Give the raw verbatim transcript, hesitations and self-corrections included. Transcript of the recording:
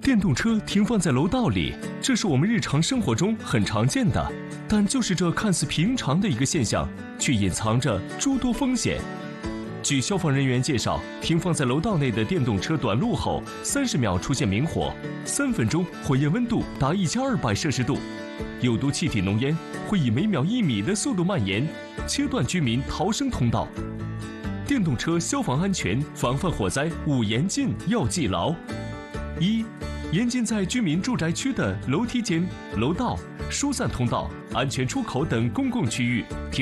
电动车停放在楼道里，这是我们日常生活中很常见的，但就是这看似平常的一个现象，却隐藏着诸多风险。据消防人员介绍，停放在楼道内的电动车短路后，三十秒出现明火，三分钟火焰温度达一千二百摄氏度，有毒气体浓烟会以每秒一米的速度蔓延，切断居民逃生通道。电动车消防安全防范火灾五严禁要记牢：一、严禁在居民住宅区的楼梯间、楼道、疏散通道、安全出口等公共区域停